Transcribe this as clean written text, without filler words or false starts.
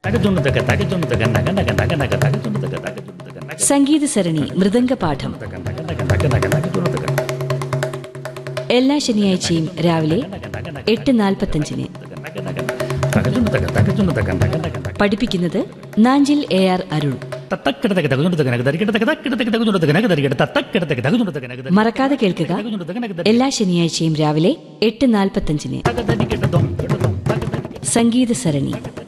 സംഗീത സരണി മൃദംഗപാഠം എല്ലാ ശനിയാഴ്ചയും രാവിലെ 8:45. പഠിപ്പിക്കുന്നത് നാഞ്ചിൽ AR അരുൺ. മറക്കാതെ കേൾക്കുക, എല്ലാ ശനിയാഴ്ചയും രാവിലെ 8:45. സംഗീത സരണി.